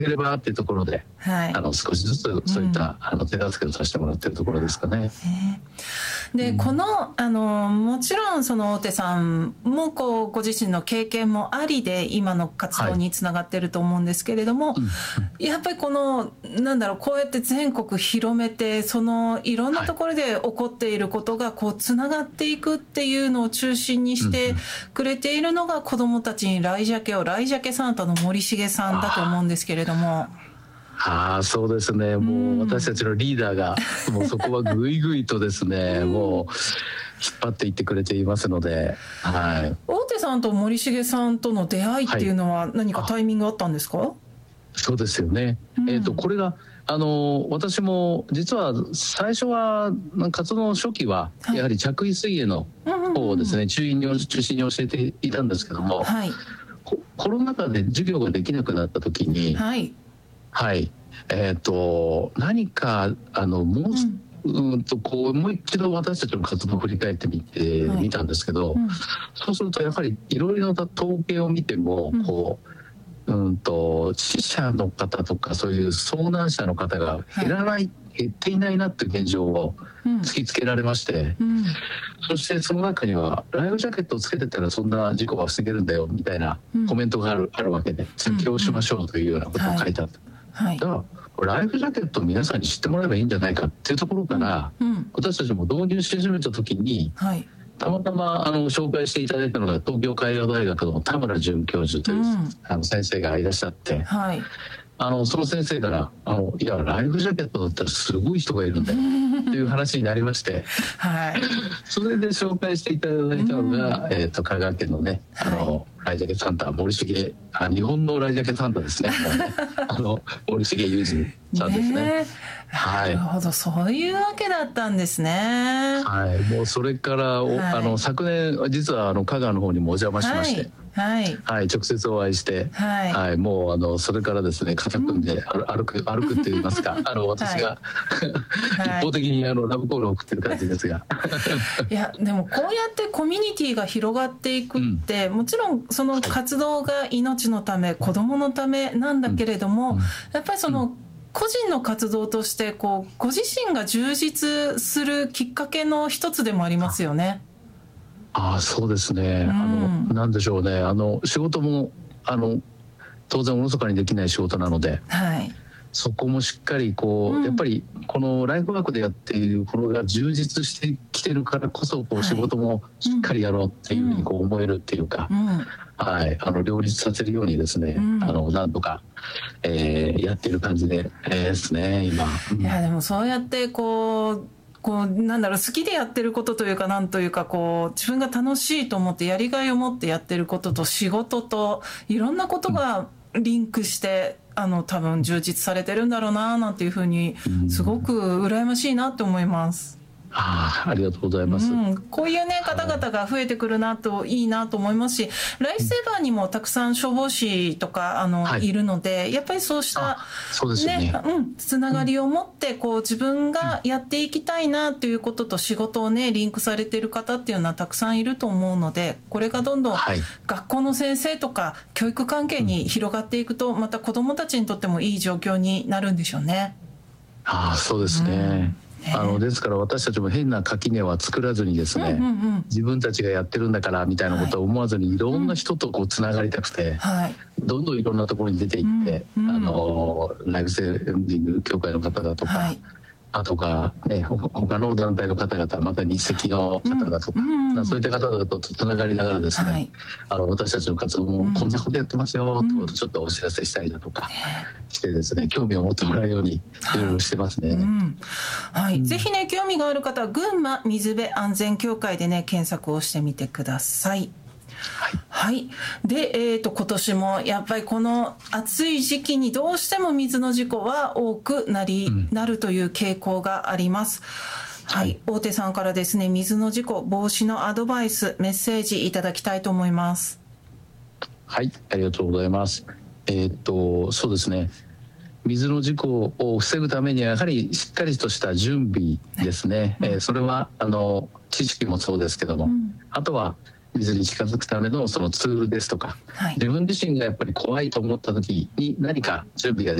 ければっていうところで、 はい、 少しずつそういった、手助けをさせてもらっているところですかね。 で、このもちろんその大手さんもこうご自身の経験もありで今の活動につながっていると思うんですけれども、やっぱりこのこうやって全国広めて、そのいろんなところで起こっていることがこうつながっていくっていうのを中心にしてくれているのが、子どもたちにライジャケをライジャケサンタの森重さんだと思うんですけれども。 そうですね。もう私たちのリーダーがもうそこはぐいぐいとですね、もう引っ張っていってくれていますので、はい。 大手さんと森重さんとの出会いっていうのは何かタイミングあったんですか？ そうですよね。これが私も実は最初は活動の初期はやはり着衣水泳の方をですね、中心に教えていたんですけども、 はい、 コロナ禍で授業ができなくなった時に、 はいはい、何かもう一度私たちの活動を振り返ってみたんですけど、そうするとやはりいろいろな統計を見ても、死者の方とかそういう遭難者の方が減っていないなっていう現状を突きつけられまして、そしてその中にはライフジャケットをつけてたらそんな事故は防げるんだよみたいなコメントがあるわけで、実況しましょうというようなことを書いてあった。だからライフジャケットを皆さんに知ってもらえばいいんじゃないかっていうところから、私たちも導入し始めた時に、たまたま紹介していただいたのが東京海洋大学の田村准教授という先生がいらっしゃって、その先生からいやライフジャケットだったらすごい人がいるんだよっていう話になりまして、それで紹介していただいたのが、香川県のねライジャケサンタ森重、日本のライジャケサンタですね森重裕二さんですね。 なるほど、そういうわけだったんですね。 もうそれから昨年実は香川の方にもお邪魔しまして、直接お会いして、もうそれからですね肩組んで歩くって言いますか、私が一方的にラブコールを送ってる感じですがいやでもこうやってコミュニティが広がっていくって、もちろんその活動が命のため、子どものためなんだけれども、やっぱりその個人の活動としてご自身が充実するきっかけの一つでもありますよね。 そうですね。なんでしょうね。仕事も当然おろそかにできない仕事なので、そこもしっかりやっぱりこのライフワークでやっているこのが充実してきてるからこそ仕事もしっかりやろうっていうふうに思えるっていうか、両立させるようにですね、なんとか、やっている感じですね今。 いやでもそうやって好きでやってることというか、なんというか自分が楽しいと思ってやりがいを持ってやってることと仕事といろんなことがリンクして多分充実されてるんだろうななんていうふうにすごく羨ましいなって思います。 ありがとうございます。 こういうね方々が増えてくるなといいなと思いますし、ライフセーバーにもたくさん消防士とかいるので、やっぱりそうしたつながりを持って自分がやっていきたいなということと仕事をねリンクされている方っていうのはたくさんいると思うので、これがどんどん学校の先生とか教育関係に広がっていくと、また子どもたちにとってもいい状況になるんでしょうね。 そうですね。ですから私たちも変な垣根は作らずにですね、自分たちがやってるんだからみたいなことを思わずにいろんな人とつながりたくて、どんどんいろんなところに出ていって、ライフセービング協会の方だとか、あとか、他の団体の方々、また日赤の方だとか、そういった方々とつながりながらですね、私たちの活動もこんなことやってますよってことをちょっとお知らせしたりだとかしてですね、興味を持ってもらえるようにいろいろしてますね。 ぜひね興味がある方は群馬水辺安全協会でね検索をしてみてください。で、今年もやっぱりこの暑い時期にどうしても水の事故は多くなるという傾向があります。大手さんからですね水の事故防止のアドバイスメッセージいただきたいと思います。 ありがとうございます。そうですね、水の事故を防ぐためにはやはりしっかりとした準備ですね。それは知識もそうですけども、あとは水に近づくためのそのツールですとか、 はい、 自分自身がやっぱり怖いと思った時に何か準備が